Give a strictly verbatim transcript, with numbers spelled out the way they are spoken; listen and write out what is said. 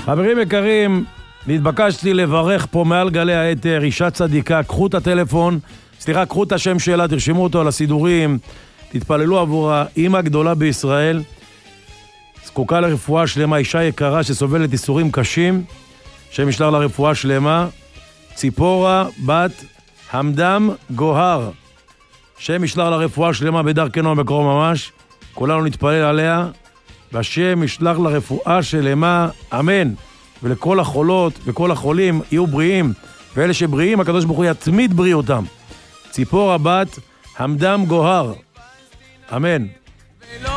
חברים יקרים, נתבקשתי לברך פה מעל גלי היתר, אישה צדיקה, קחו את הטלפון, סליחה, קחו את השם שלה, תרשמו אותו על הסידורים, תתפללו עבורה, אמא גדולה בישראל, זקוקה לרפואה שלמה, אישה יקרה שסובלת איסורים קשים, שם ישלח לרפואה שלמה, ציפורה בת המדם גוהר, שם ישלח לרפואה שלמה בדרכנו בקרוב ממש, כולנו נתפלל עליה, והשם ישלח לרפואה שלמה, אמן. ולכל החולות וכל החולים יהיו בריאים, ואלה שבריאים, הקדוש ברוך הוא יתמיד בריאותם. ציפורה בת המדם גוהר, אמן.